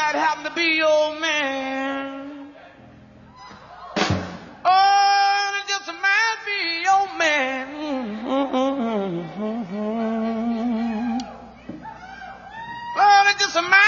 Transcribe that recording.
might happen to be your man. Oh, it just might be your man. Oh, it just might